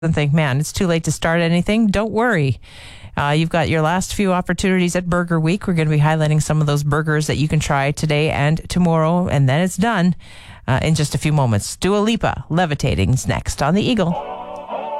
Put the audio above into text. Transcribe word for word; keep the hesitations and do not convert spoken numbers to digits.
and think, man, it's too late to start anything, don't worry. Uh, you've got your last few opportunities at Burger Week. We're going to be highlighting some of those burgers that you can try today and tomorrow, and then it's done uh, in just a few moments. Dua Lipa, Levitating, is next on The Eagle.